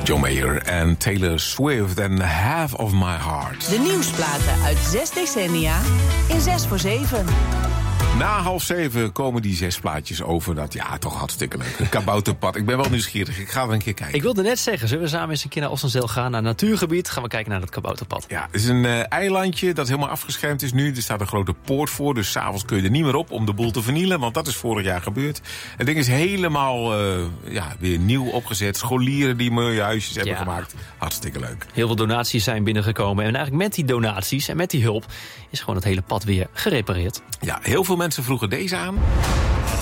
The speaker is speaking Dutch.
John Mayer en Taylor Swift en Half of My Heart. De nieuwsplaten uit 6 decennia in 6 voor 7. Na 6:30 komen die 6 plaatjes over. Dat, ja, toch hartstikke leuk. Een kabouterpad. Ik ben wel nieuwsgierig. Ik ga er een keer kijken. Ik wilde net zeggen, zullen we samen eens een keer naar Ossenzeel gaan, naar het natuurgebied? Gaan we kijken naar dat kabouterpad. Ja, het is een eilandje dat helemaal afgeschermd is nu. Er staat een grote poort voor, dus 's avonds kun je er niet meer op om de boel te vernielen. Want dat is vorig jaar gebeurd. Het ding is helemaal weer nieuw opgezet. Scholieren die mooie huisjes hebben gemaakt. Hartstikke leuk. Heel veel donaties zijn binnengekomen. En eigenlijk met die donaties en met die hulp is gewoon het hele pad weer gerepareerd. Ja, heel veel mensen vroegen deze aan.